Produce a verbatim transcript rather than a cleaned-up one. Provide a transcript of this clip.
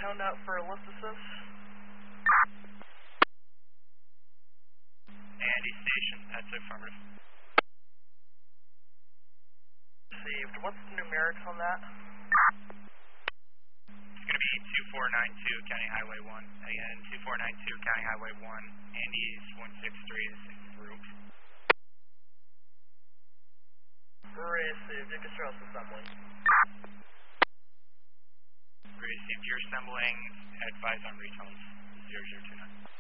ground out for lift assist. Andy Station, that's affirmative. Received. What's the numerics on that? It's going to be two four nine two County Highway one. Again, two four nine two County Highway one. Andy's one six three is en route. Received. You can show us assembly. Received. You're assembling. Advise on retons zero zero two nine.